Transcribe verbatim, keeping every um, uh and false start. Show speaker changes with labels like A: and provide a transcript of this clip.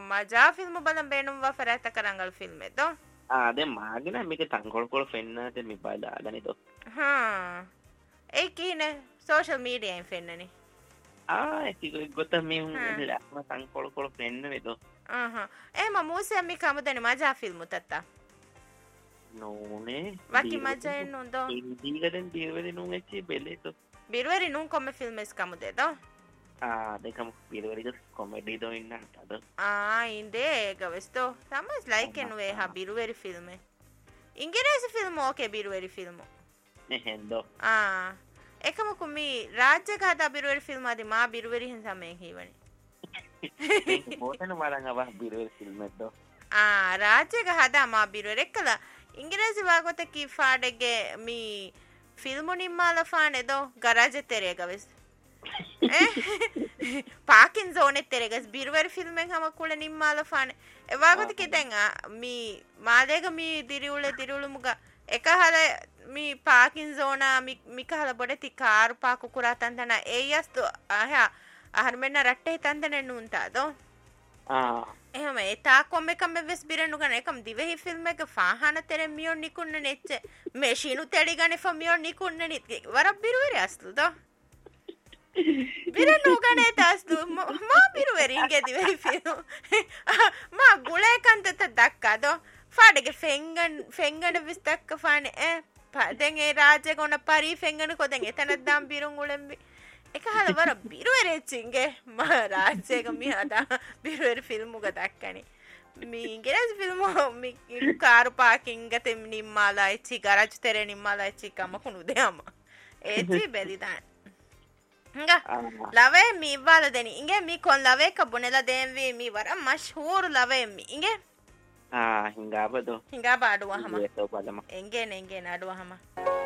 A: මජා film බලන් බේනුම් වා ෆරාත කරංගල් film එතෝ
B: ආ දැන් මාගෙන මේක තංකොල් කොල් ෆෙන්නට මේ බලාගෙන ඉතෝ
A: හා ඒ කීනේ සෝෂල් මීඩියා ඉන් ෆෙන්නනේ
B: ආ ඒක ගොත මේ ලක්ම තංකොල් කොල් ෆෙන්න වෙතෝ
A: ආහ් එම මූසේ මි කමුදනේ මජා ෆිල්ම් තත්තා
B: නෝනේ
A: වකි මජා එන්නොන්දෝ
B: ඉන්දීගදෙන් බිරවරි නුන් එච්චි බෙලේතෝ
A: බිරවරි නුන් කොම්මෙ ෆිල්ම් එස් කමුදේදෝ
B: ආ දෙකම බිරවරිද කොමෙඩි දෝ ඉන්නට අද
A: ආ ඉන්දේ ගවස්තෝ තමස් ලයික් එනුවේ හා බිරවරි ෆිල්ම් ඉංග්‍රීසි ෆිල්ම් ඕකේ බිරවරි ෆිල්ම්
B: නෙහෙන්දෝ
A: ආ එකම කුමි රාජ්‍ය ගාථා බිරවරි ෆිල්ම් ආදී මා බිරවරි හින් සමයෙන් හීවනේ
B: බෝතන මරං අව බිරවරි ෆිල්ම් එද්දෝ
A: ආ රාජ්‍ය ගාථා මා බිරවරි එක්කලා ඉංග්‍රීසි වාගොත කි ෆාඩෙගේ මි ෆිල්ම් නිම්මාල ෆානේ දෝ ගරාජ් තෙරේ ගවස් පාකින් zone ತೆರೆಗಸ್ ಬಿರುವರಿ ಫಿಲ್ಮ್ ಹೆಂಗ ಹಮ ಕುಳ ನಿಮ್ಮಾಲ ಫಾನೆ ಎವಾಗದ ಕೆತೆಂಗ ಮೀ ಮಾದೇಗ ಮೀ ದಿರಿಯುಳೆ ದಿರಿಯುಳು ಮುಗ එක හල මී පාකින් zone මි මිකහල බොඩති කාර් පාකු කුරා තන්දන ඒයස්තු අහ අහර මෙන්න රට්ටේ තන්දන නුන්තාදෝ
B: ආ
A: එහෙම ඒතා කොම්මෙ කම්මෙ වෙස් බිරනු ගන එකම් දිවෙහි ෆිල්ම් එක ෆාහන තෙරෙ මියොන් නිකුන්න නෙච්ච මේ ශීනු තෙඩි ගනේ ෆමියොන් නිකුන්න නිත් වර බිරුවරි අස්තුදෝ බිරනු ගනේ තස්තු මා බිරුවරි ඉංගෙ දිවෙහි ෆිල්ම් මා ගුලේ කන්තත දක්කාදෝ ෆාඩගේ ෆෙංගන් ෆෙංගන විස්තක්ක ෆානේ ඈ පදෙන් ඒ රාජ්‍ය ගොන පරි ෆෙංගන කොදෙන් එතනක් දම් බිරුන් උලෙම්බි එක හල වර බිරුවරේ චින්ගේ මා රාජ්‍යක මි හදා බිරුවර ෆිල්ම් උග දක්කනේ මි ඉංග්‍රීසි ෆිල්ම් මි car parking ගතෙම් නිම්මාලා ඉචි ගරජ් තෙරේ නිම්මාලා ඉචි කමකුණු දෙයම ඒචි බෙලිදාන nga lave mi wala deni inge mi kon lave ka bonela denvi mi wara mashhur lave mi inge
B: ah hingaba do
A: hingaba aduwa hama
B: yeso balama
A: enge ne enge na aduwa hama